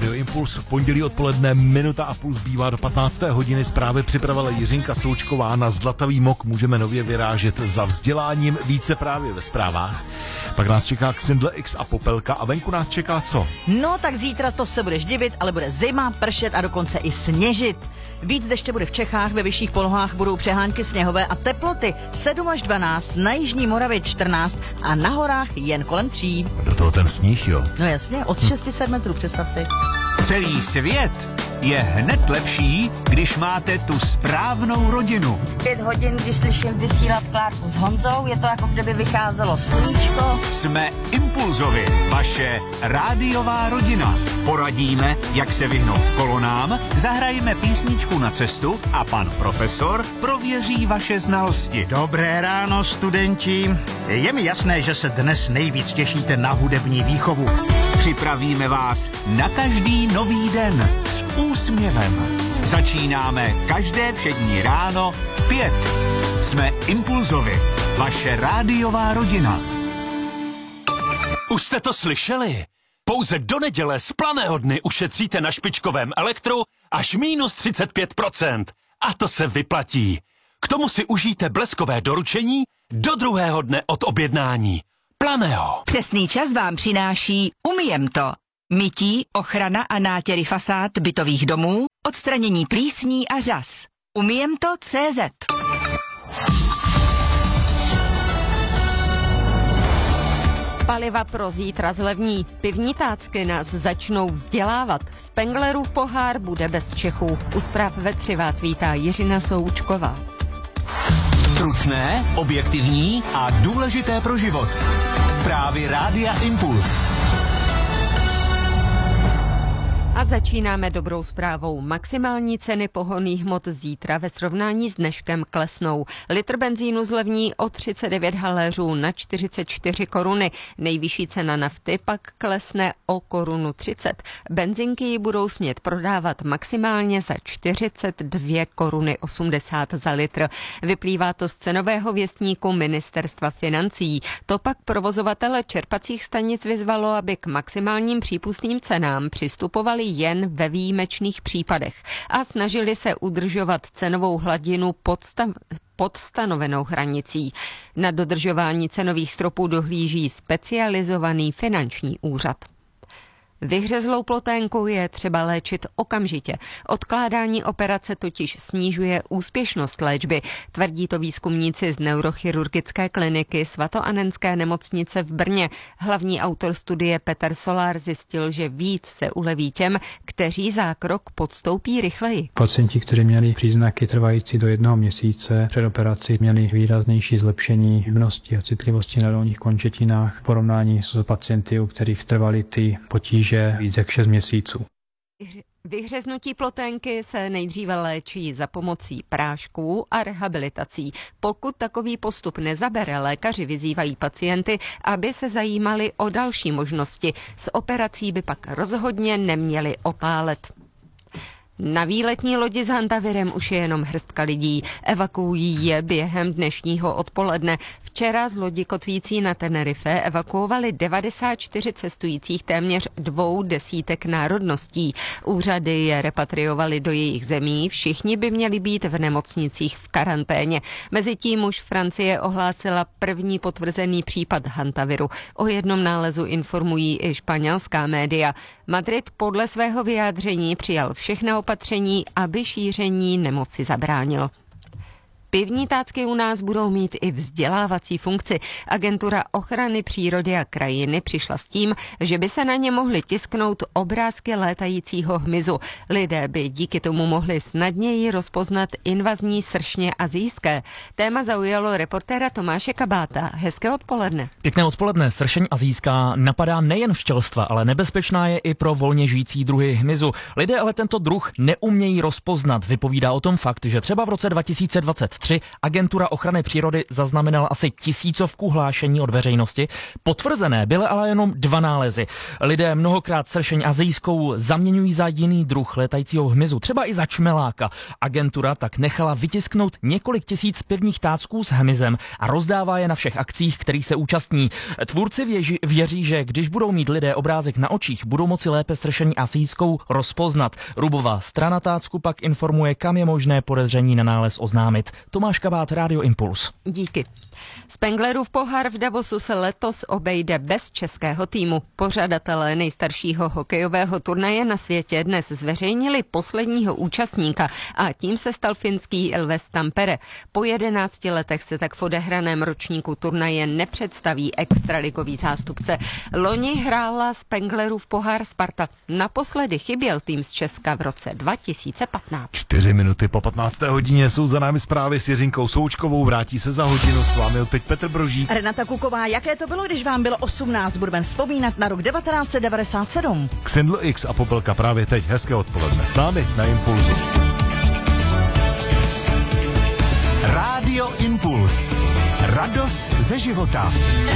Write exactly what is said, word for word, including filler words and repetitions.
Radio Impuls. Pondělí odpoledne, minuta a půl zbývá do patnácté hodiny. Zprávy připravila Jiřinka Součková. Na Zlatavý mok můžeme nově vyrážet za vzděláním, více právě ve zprávách. Pak nás čeká Xindle X a Popelka a venku nás čeká co? No tak zítra to se budeš divit, ale bude zima, pršet a dokonce i sněžit. Víc deště bude v Čechách, ve vyšších polohách budou přehánky sněhové a teploty sedm až dvanáct, na jižní Moravě čtrnáct a na horách jen kolem tří. Do toho ten sníh, jo? No jasně, od šesti set metrů, představ si. Celý svět je hned lepší, když máte tu správnou rodinu. Pět hodin, když slyším vysílat Klárku s Honzou, je to jako kdyby vycházelo sluníčko. Jsme Impulzovi, vaše rádiová rodina. Poradíme, jak se vyhnout kolonám, zahrajeme písničku na cestu a pan profesor prověří vaše znalosti. Dobré ráno, studenti. Je mi jasné, že se dnes nejvíc těšíte na hudební výchovu. Připravíme vás na každý nový den s úsměvem. Začínáme každé všední ráno v pět. Jsme Impulzovi, vaše rádiová rodina. Už jste to slyšeli? Pouze do neděle z planého dny ušetříte na špičkovém elektru až minus třicet pět procent. A to se vyplatí. K tomu si užijte bleskové doručení do druhého dne od objednání. Planého. Přesný čas vám přináší Umiem to. Mytí, ochrana a nátěry fasád bytových domů, odstranění plísní a řas. Umiem to tečka cé zet. Paliva pro zítra zlevní. Pivní tácky nás začnou vzdělávat. Spenglerův pohár bude bez Čechů. U zpráv ve tři vás vítá Jiřina Součková. Stručné, objektivní a důležité pro život. Zprávy Rádia Impuls. A začínáme dobrou zprávou. Maximální ceny pohonných hmot zítra ve srovnání s dneškem klesnou. Litr benzínu zlevní o třicet devět haléřů na čtyřicet čtyři koruny. Nejvyšší cena nafty pak klesne o korunu třicet. Benzinky ji budou smět prodávat maximálně za čtyřicet dvě koruny osmdesát za litr. Vyplývá to z cenového věstníku Ministerstva financí. To pak provozovatele čerpacích stanic vyzvalo, aby k maximálním přípustným cenám přistupovali jen ve výjimečných případech a snažili se udržovat cenovou hladinu podstav, pod stanovenou hranicí. Na dodržování cenových stropů dohlíží specializovaný finanční úřad. Vyhřezlou ploténku je třeba léčit okamžitě. Odkládání operace totiž snižuje úspěšnost léčby, tvrdí to výzkumníci z neurochirurgické kliniky svatoannenské nemocnice v Brně. Hlavní autor studie Petr Solár zjistil, že víc se uleví těm, kteří zákrok podstoupí rychleji. Pacienti, kteří měli příznaky trvající do jednoho měsíce před operací, měli výraznější zlepšení hybnosti a citlivosti na dolních končetinách v porovnání s pacienty, u kterých trvaly ty potíže víc jak šest měsíců. Vyhřeznutí ploténky se nejdříve léčí za pomocí prášků a rehabilitací. Pokud takový postup nezabere, lékaři vyzývají pacienty, aby se zajímali o další možnosti. S operací by pak rozhodně neměli otálet. Na výletní lodi s hantavirem už je jenom hrstka lidí. Evakuují je během dnešního odpoledne. Včera z lodi kotvící na Tenerife evakuovali devadesát čtyři cestujících téměř dvou desítek národností. Úřady je repatriovali do jejich zemí, všichni by měli být v nemocnicích v karanténě. Mezitím už Francie ohlásila první potvrzený případ hantaviru. O jednom nálezu informují i španělská média. Madrid podle svého vyjádření přijal všechna opatření, aby šíření nemoci zabránilo. Pivní tácky u nás budou mít i vzdělávací funkci. Agentura ochrany přírody a krajiny přišla s tím, že by se na ně mohly tisknout obrázky létajícího hmyzu. Lidé by díky tomu mohli snadněji rozpoznat invazní sršně asijské. Téma zaujalo reportéra Tomáše Kabáta. Hezké odpoledne. Pěkné odpoledne. Sršeň asijská napadá nejen včelstva, ale nebezpečná je i pro volně žijící druhy hmyzu. Lidé ale tento druh neumějí rozpoznat. Vypovídá o tom fakt, že třeba v roce dva tisíce dvacet tři agentura ochrany přírody zaznamenala asi tisícovku hlášení od veřejnosti. Potvrzené byly ale jenom dva nálezy. Lidé mnohokrát sršeň asijskou zaměňují za jiný druh létajícího hmyzu, třeba i za čmeláka. Agentura tak nechala vytisknout několik tisíc pivních tácků s hmyzem a rozdává je na všech akcích, kterých se účastní. Tvůrci věří, věří, že když budou mít lidé obrázek na očích, budou moci lépe sršeň asijskou rozpoznat. Rubová strana tácku pak informuje, kam je možné podezření na nález oznámit. Tomáš Kabát, Rádio Impuls. Díky. Spenglerův pohár v Davosu se letos obejde bez českého týmu. Pořadatelé nejstaršího hokejového turnaje na světě dnes zveřejnili posledního účastníka a tím se stal finský Ilves Tampere. Po jedenácti letech se tak v odehraném ročníku turnaje nepředstaví extraligový zástupce. Loni hrála Spenglerův pohár Sparta. Naposledy chyběl tým z Česka v roce dva tisíce patnáct. Čtyři minuty po patnácté hodině jsou za námi zprávy s Jiřinkou Součkovou. Vrátí se za hodinu, s vámi teď Petr Brožík. Renata Kuková, jaké to bylo, když vám bylo osmnáct? Budeme vzpomínat na rok devatenáct set devadesát sedm. Xindl X a Popelka právě teď. Hezké odpoledne s námi na Impulzu. Rádio Impuls. Radost ze života.